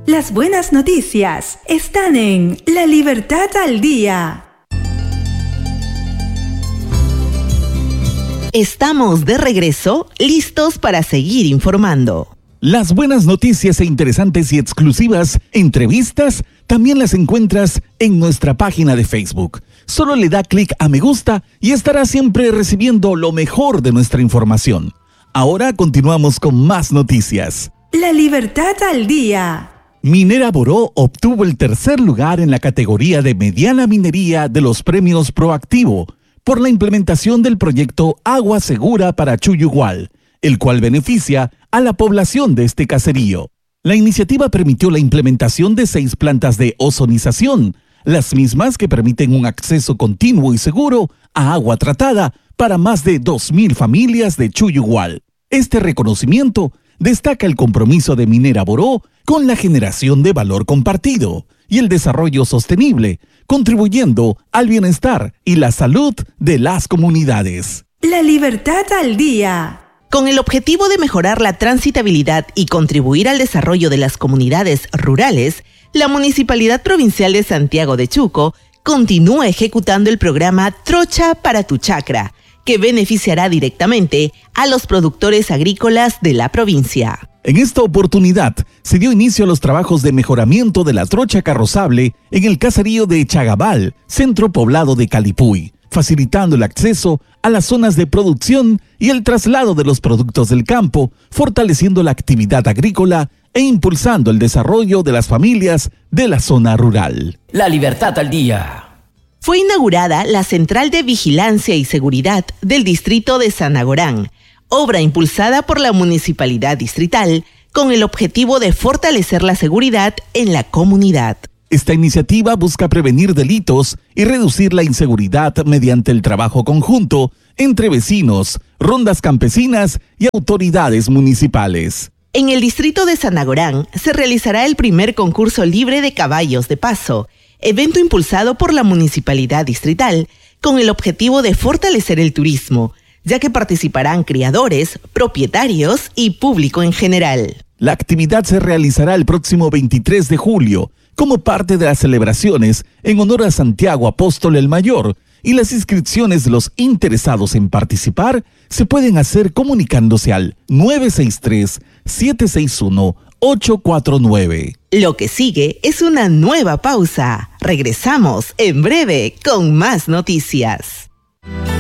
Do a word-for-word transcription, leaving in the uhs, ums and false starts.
Las buenas noticias están en La Libertad al Día. Estamos de regreso, listos para seguir informando. Las buenas noticias e interesantes y exclusivas entrevistas también las encuentras en nuestra página de Facebook. Solo le da clic a me gusta y estará siempre recibiendo lo mejor de nuestra información. Ahora continuamos con más noticias. La Libertad al Día. Minera Boró obtuvo el tercer lugar en la categoría de mediana minería de los premios Proactivo por la implementación del proyecto Agua Segura para Chuyugual, el cual beneficia a la población de este caserío. La iniciativa permitió la implementación de seis plantas de ozonización, las mismas que permiten un acceso continuo y seguro a agua tratada para más de dos mil familias de Chuyugual. Este reconocimiento destaca el compromiso de Minera Boró con la generación de valor compartido y el desarrollo sostenible, contribuyendo al bienestar y la salud de las comunidades. La Libertad al Día. Con el objetivo de mejorar la transitabilidad y contribuir al desarrollo de las comunidades rurales, la Municipalidad Provincial de Santiago de Chuco continúa ejecutando el programa Trocha para tu Chacra, que beneficiará directamente a los productores agrícolas de la provincia. En esta oportunidad se dio inicio a los trabajos de mejoramiento de la trocha carrozable en el caserío de Chagabal, centro poblado de Calipuy, facilitando el acceso a las zonas de producción y el traslado de los productos del campo, fortaleciendo la actividad agrícola e impulsando el desarrollo de las familias de la zona rural. La Libertad al Día. Fue inaugurada la Central de Vigilancia y Seguridad del Distrito de Sanagorán, obra impulsada por la Municipalidad Distrital con el objetivo de fortalecer la seguridad en la comunidad. Esta iniciativa busca prevenir delitos y reducir la inseguridad mediante el trabajo conjunto entre vecinos, rondas campesinas y autoridades municipales. En el distrito de Sanagorán se realizará el primer concurso libre de caballos de paso, evento impulsado por la Municipalidad Distrital con el objetivo de fortalecer el turismo, ya que participarán criadores, propietarios y público en general. La actividad se realizará el próximo veintitrés de julio, como parte de las celebraciones en honor a Santiago Apóstol el Mayor, y las inscripciones de los interesados en participar se pueden hacer comunicándose al nueve seis tres, siete seis uno, ocho cuatro nueve. Lo que sigue es una nueva pausa. Regresamos en breve con más noticias.